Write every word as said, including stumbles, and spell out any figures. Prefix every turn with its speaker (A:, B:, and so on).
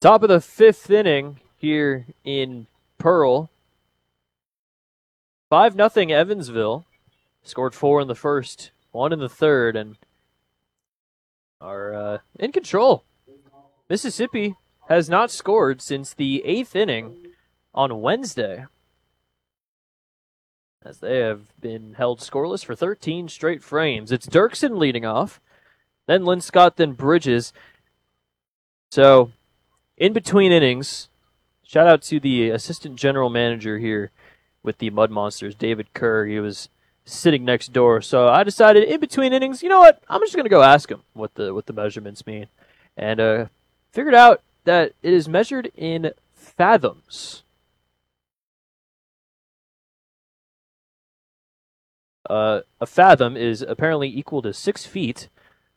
A: Top of the fifth inning here in Pearl. five nothing Evansville. Scored four in the first, one in the third, and are uh, in control. Mississippi has not scored since the eighth inning on Wednesday, as they have been held scoreless for thirteen straight frames. It's Dirksen leading off, then Linscott, then Bridges. So, in between innings, shout out to the assistant general manager here with the Mud Monsters, David Kerr. He was sitting next door, so I decided in between innings, you know what? I'm just gonna go ask him what the what the measurements mean, and uh, figured out that it is measured in fathoms. Uh, a fathom is apparently equal to six feet,